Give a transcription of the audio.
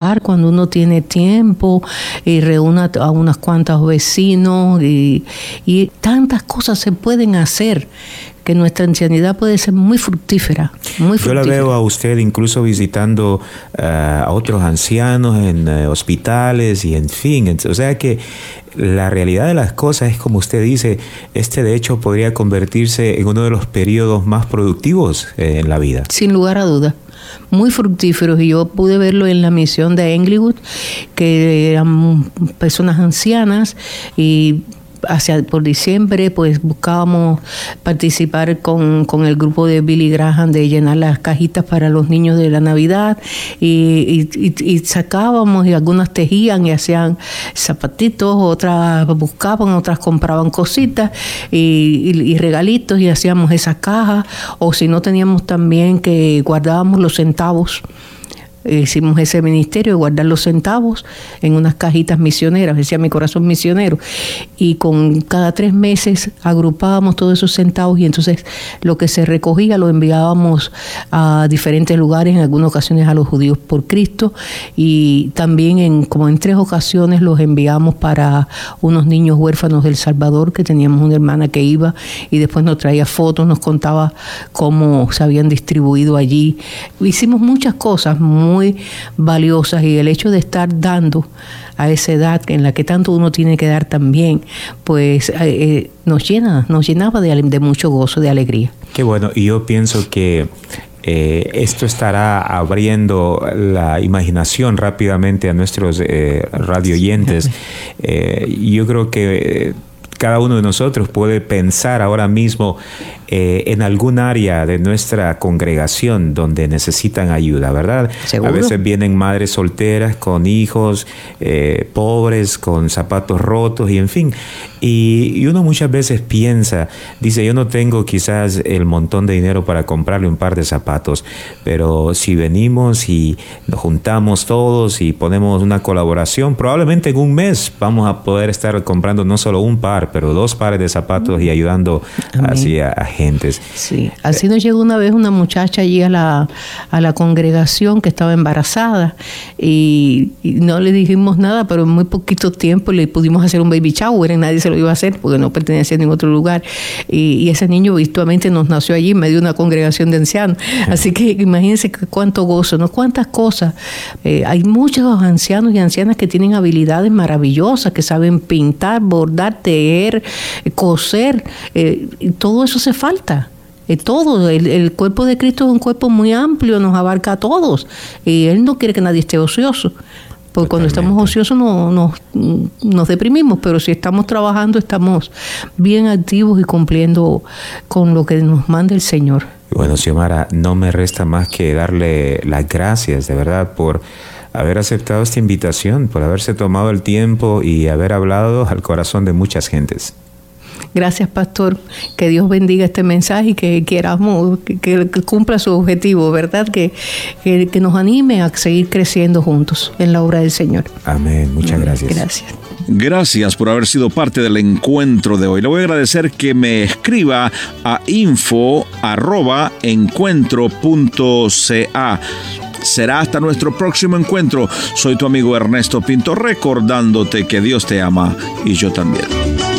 hogar cuando uno tiene tiempo y reúne a unas cuantas vecinos y tantas cosas se pueden hacer, que nuestra ancianidad puede ser muy fructífera, muy fructífera. Yo la veo a usted incluso visitando a otros ancianos en hospitales y en fin. O sea que la realidad de las cosas es como usted dice, de hecho podría convertirse en uno de los periodos más productivos en la vida. Sin lugar a dudas. Muy fructíferos, y yo pude verlo en la misión de Englewood, que eran personas ancianas, y por diciembre pues buscábamos participar con el grupo de Billy Graham de llenar las cajitas para los niños de la Navidad, y sacábamos, y algunas tejían y hacían zapatitos, otras buscaban, otras compraban cositas y regalitos, y hacíamos esas cajas, o si no teníamos también que guardábamos los centavos. Hicimos ese ministerio de guardar los centavos en unas cajitas misioneras, decía Mi Corazón Misionero, y con cada 3 meses agrupábamos todos esos centavos, y entonces lo que se recogía lo enviábamos a diferentes lugares, en algunas ocasiones a los Judíos por Cristo, y también como en 3 ocasiones los enviamos para unos niños huérfanos del Salvador, que teníamos una hermana que iba y después nos traía fotos, nos contaba cómo se habían distribuido allí. Hicimos muchas cosas muy valiosas, y el hecho de estar dando a esa edad en la que tanto uno tiene que dar también, pues nos llenaba de mucho gozo, de alegría. Qué bueno, y yo pienso que esto estará abriendo la imaginación rápidamente a nuestros radio oyentes. Yo creo que cada uno de nosotros puede pensar ahora mismo en algún área de nuestra congregación donde necesitan ayuda, ¿verdad? ¿Seguro? A veces vienen madres solteras con hijos pobres, con zapatos rotos y en fin. Y uno muchas veces piensa, dice, yo no tengo quizás el montón de dinero para comprarle un par de zapatos, pero si venimos y nos juntamos todos y ponemos una colaboración, probablemente en un mes vamos a poder estar comprando no solo un par, pero 2 pares de zapatos y ayudando así a gentes. Sí, así nos llegó una vez una muchacha allí a la congregación que estaba embarazada, y no le dijimos nada, pero en muy poquito tiempo le pudimos hacer un baby shower, y nadie se lo iba a hacer porque no pertenecía a ningún otro lugar, y ese niño virtualmente nos nació allí en medio de una congregación de ancianos. Así que imagínense cuánto gozo, ¿no? Cuántas cosas. Hay muchos ancianos y ancianas que tienen habilidades maravillosas, que saben pintar, bordar, tejer, coser, y todo eso hace falta. Todo, el cuerpo de Cristo es un cuerpo muy amplio, nos abarca a todos, y Él no quiere que nadie esté ocioso. Porque cuando estamos ociosos nos deprimimos, pero si estamos trabajando, estamos bien activos y cumpliendo con lo que nos manda el Señor. Bueno, Xiomara, no me resta más que darle las gracias, de verdad, por haber aceptado esta invitación, por haberse tomado el tiempo y haber hablado al corazón de muchas gentes. Gracias, pastor. Que Dios bendiga este mensaje y que queramos que cumpla su objetivo, ¿verdad? Que nos anime a seguir creciendo juntos en la obra del Señor. Amén. Muchas gracias. Gracias. Gracias por haber sido parte del encuentro de hoy. Le voy a agradecer que me escriba a info@encuentro.ca. Será hasta nuestro próximo encuentro. Soy tu amigo Ernesto Pinto, recordándote que Dios te ama y yo también.